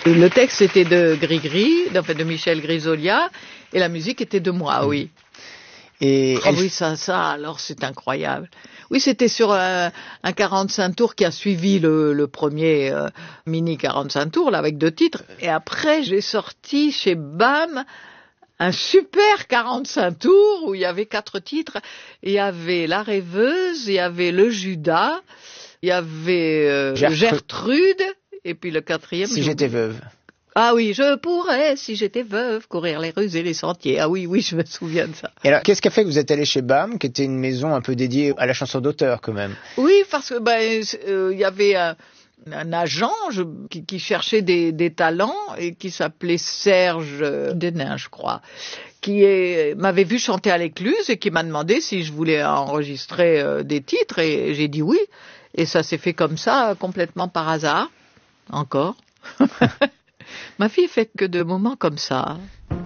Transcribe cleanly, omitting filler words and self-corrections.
Le texte était de Gris-Gris, de Michel Grisolia, et la musique était de moi, oui. Et oui, alors c'est incroyable. Oui, c'était sur un 45 tours qui a suivi le premier mini 45 tours, là, avec 2 titres. Et après, j'ai sorti chez BAM un super 45 tours où il y avait 4 titres. Il y avait La Rêveuse, il y avait Le Judas, il y avait Gertrude, et puis le 4e... Si j'étais veuve. Ah oui, je pourrais, si j'étais veuve, courir les rues et les sentiers. Ah oui, je me souviens de ça. Et alors, qu'est-ce qui a fait que vous êtes allé chez BAM, qui était une maison un peu dédiée à la chanson d'auteur, quand même? Oui, parce que il y avait un agent qui cherchait des talents et qui s'appelait Serge Denain, je crois, m'avait vu chanter à l'Écluse et qui m'a demandé si je voulais enregistrer des titres, et j'ai dit oui. Et ça s'est fait comme ça, complètement par hasard, encore. Ma fille fait que de moments comme ça.